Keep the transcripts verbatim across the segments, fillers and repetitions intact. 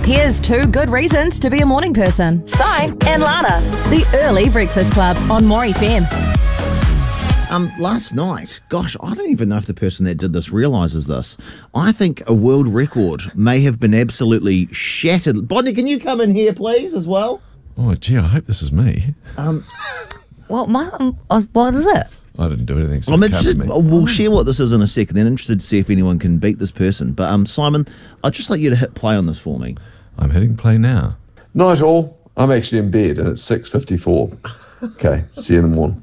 Here's two good reasons to be a morning person. Si and Lana. The Early Breakfast Club on More F M. Um, last night, gosh, I don't even know if the person that did this realises this. I think a world record may have been absolutely shattered. Bonnie, can you come in here, please, as well? Oh, gee, I hope this is me. Um, What, my, uh, what is it? I didn't do anything. So I'm it can't be interested. me. We'll share what this is in a second. Then interested to see if anyone can beat this person. But um, Simon, I'd just like you to hit play on this for me. I'm hitting play now. Night all. I'm actually in bed and it's six fifty-four. Okay, see you in the morning.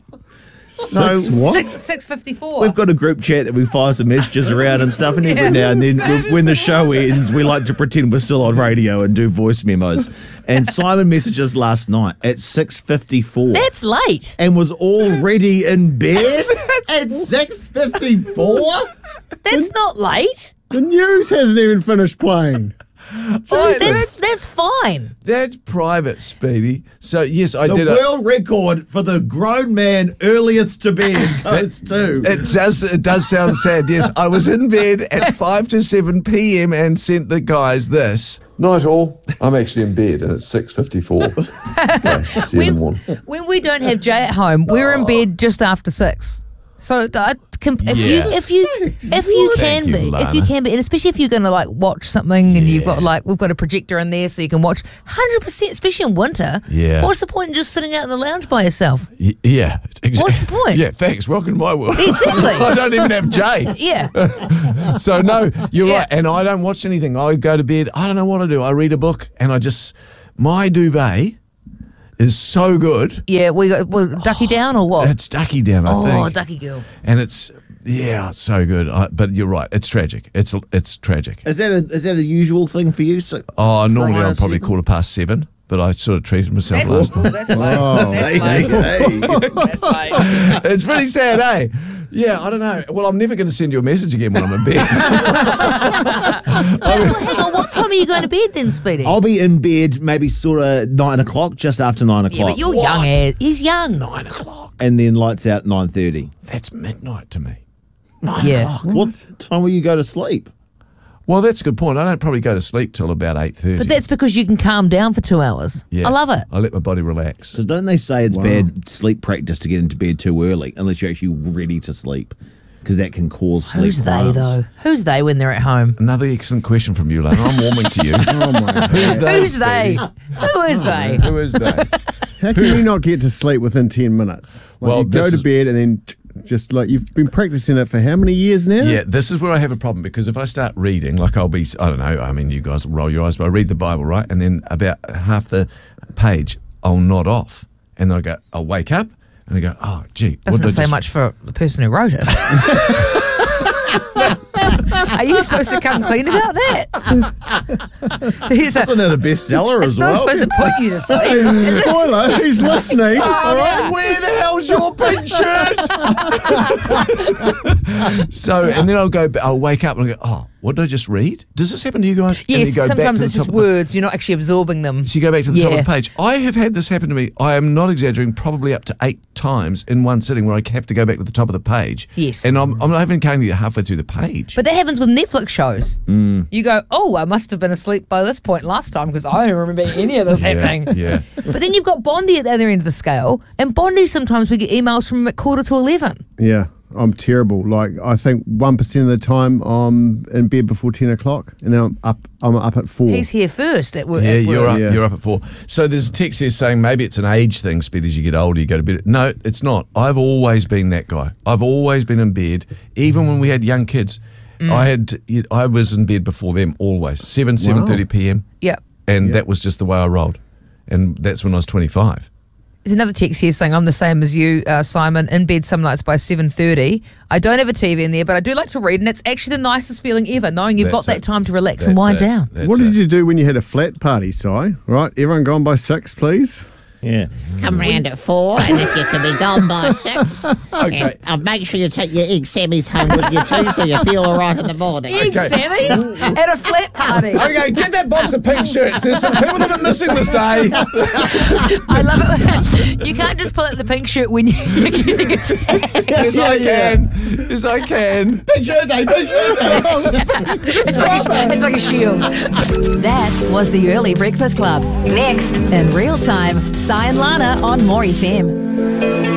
Six what? Six six fifty four. We've got a group chat that we fire some messages around and stuff, and every now and then, we- when the show ends, we like to pretend we're still on radio and do voice memos. And Simon messages last night at six fifty-four. That's late. And was already in bed at six fifty-four? That's not late. The news hasn't even finished playing. Oh, That's that's fine. That's private, Speedy. So, yes, I The did. A, world record for the grown man earliest to bed goes to. it does. It does sound sad. Yes, I was in bed at five to seven p.m. and sent the guys this. Night all. I'm actually in bed and it's six fifty-four. Okay, see you in the morning. When we don't have Jay at home, we're in bed just after six. So uh, com- if Yes. you if you if you can Thank you, be if you Lana. can be, and especially if you're going to like watch something and you've got like we've got a projector in there so you can watch one hundred percent, especially in winter. Yeah. What's the point in just sitting out in the lounge by yourself? Y- yeah. Exa- What's the point? Yeah, thanks. Welcome to my world. Exactly. I don't even have Jay. Yeah. So, no, you're Yeah. right. And I don't watch anything. I go to bed. I don't know what I do. I read a book and I just, my duvet is so good. Yeah, we got well, Ducky Down or what? It's Ducky Down, I oh, think. Ducky Girl. And it's, yeah, it's so good. I, but you're right. It's tragic. It's it's tragic. Is that a is that a usual thing for you? So, Oh, normally Friday I'm probably seven? quarter past seven, but I sort of treated myself last night. That's late. Oh. Hey, hey, hey. That's late. It's pretty sad, eh? Yeah, I don't know. Well, I'm never going to send you a message again when I'm in bed. Well, hang on, what time are you going to bed then, Speedy? I'll be in bed maybe sort of nine o'clock, just after nine yeah, o'clock. but you're young, as he's young. Nine o'clock. And then lights out nine thirty. That's midnight to me. Nine Yeah. o'clock. What time will you go to sleep? Well, that's a good point. I don't probably go to sleep till about eight thirty. But that's because you can calm down for two hours. Yeah. I love it. I let my body relax. So don't they say it's bad sleep practice to get into bed too early unless you're actually ready to sleep? Because that can cause sleep Who's they, problems. though? Who's they when they're at home? Another excellent question from you, Lana. I'm warming to you. Oh my God. Who's they? Who's they? Who is they? Who is they? How can you not get to sleep within ten minutes? Like Well, you go this to is- bed and then t- just like you've been practicing it for how many years now? Yeah, this is where I have a problem because if I start reading, like I'll be, I don't know, I mean, you guys will roll your eyes, but I read the Bible, right? And then about half the page, I'll nod off. And then I go, I'll wake up and I go, oh, gee. what Doesn't did I say just- much for the person who wrote it. Are you supposed to come clean about that? He's a, Isn't it a bestseller as it's not well? supposed to put you to sleep. Hey, spoiler, he's listening. All right, where the hell's your pink shirt? So, and then I'll go, I'll wake up and I'll go, oh, what did I just read? Does this happen to you guys? And Yes, you go back sometimes to the it's top just of the- words. You're not actually absorbing them. So you go back to the top Yeah. of the page. I have had this happen to me. I am not exaggerating, probably up to eight times in one sitting where I have to go back to the top of the page. Yes. And I'm, I'm not even counting you halfway through the page. But that happens with Netflix shows. Mm. You go, oh, I must have been asleep by this point last time because I don't remember any of this happening. yeah. But then you've got Bondi at the other end of the scale, and Bondi sometimes we get emails from at quarter to eleven. Yeah, I'm terrible. Like I think one percent of the time I'm in bed before ten o'clock, and then I'm up. I'm up at four. He's here first at work. Yeah, at work. you're up. Yeah. You're up at four. So there's a text here saying maybe it's an age thing. Speed as you get older, you go to bed. No, it's not. I've always been that guy. I've always been in bed, even when we had young kids. Mm. I had. I was in bed before them always. Seven, seven thirty p.m. Yeah. And that was just the way I rolled. And that's when I was twenty-five. There's another text here saying I'm the same as you, uh, Simon, in bed some nights by seven thirty. I don't have a T V in there, but I do like to read, and it's actually the nicest feeling ever, knowing you've That's got that it. time to relax and That's wind it. down. That's what it. did you do when you had a flat party, Si? Right, everyone gone by six, please. Yeah. Come round at four, and if you can be gone by six, Okay. and I'll make sure you take your egg Sammys home with you too, so you feel all right in the morning. Egg Sammys at a flat party. Okay, get that box of pink shirts. There's some people that are missing this day. I love it. You can't just pull out the pink shirt when you- you're getting attacked. Yes, I can. Yes, I can. Big shirt day, big shirt day. It's like, a, it's like a shield. That was the Early Breakfast Club. Next, in real time, Si and Lana on More F M.